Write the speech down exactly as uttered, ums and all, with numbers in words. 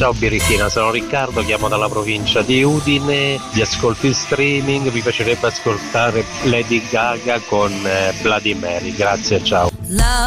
Ciao Birichina, sono Riccardo, chiamo dalla provincia di Udine, vi ascolto in streaming, mi piacerebbe ascoltare Lady Gaga con eh, Bloody Mary, grazie, ciao.